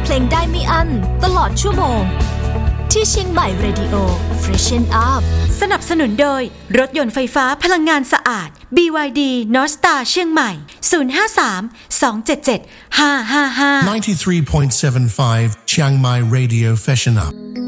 เพลงได้ไม่อั้นตลอดชั่วโมงที่เชียงใหม่ Radio Freshen Up สนับสนุนโดยรถยนต์ไฟฟ้าพลังงานสะอาด BYD North Star เชียงใหม่ 053 277 555 93.75 Chiang Mai Radio Freshen Up